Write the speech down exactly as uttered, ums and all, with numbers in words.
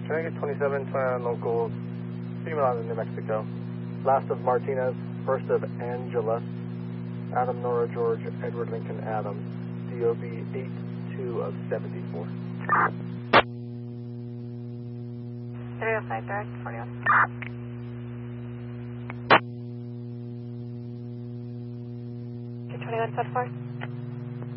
Trinity twenty-seven, twenty-nine locals, female out of New Mexico. Last of Martinez, first of Angela, Adam Nora George, Edward Lincoln Adams, D O B eight two of seventy-four. three oh five direct, forty-one. two twenty-one, foot four.